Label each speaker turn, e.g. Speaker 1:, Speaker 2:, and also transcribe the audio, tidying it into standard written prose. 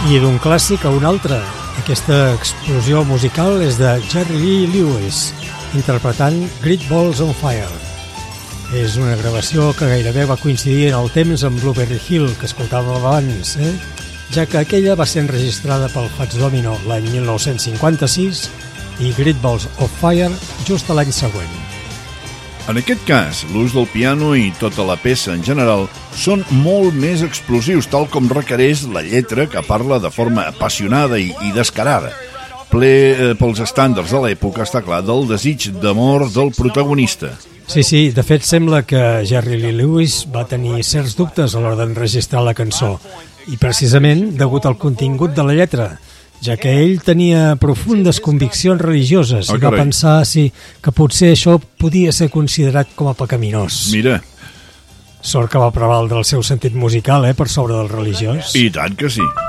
Speaker 1: I d'un clàssic a un altre. Aquesta explosió musical és de Jerry Lee Lewis, interpretant Great Balls on Fire. És una gravació que gairebé va coincidir en el temps amb Blueberry Hill, que escoltàvem abans, ja que aquella va ser enregistrada pel Fats Domino l'any 1956 i Great Balls of Fire just l'any següent.
Speaker 2: En aquest cas, l'ús del piano i tota la peça en general són molt més explosius, tal com requereix la lletra, que parla de forma apassionada i descarada. Ple pels estàndards de l'època, està clar, del desig d'amor del protagonista.
Speaker 1: Sí, de fet sembla que Jerry Lee Lewis va tenir certs dubtes a l'hora d'enregistrar la cançó, i precisament degut al contingut de la lletra, ja que ell tenia profundes conviccions religioses i va pensar que potser això podia ser considerat com a pecaminós.
Speaker 2: Mira.
Speaker 1: Sort que va prevaldre el seu sentit musical, per sobre del religiós.
Speaker 2: I tant que sí.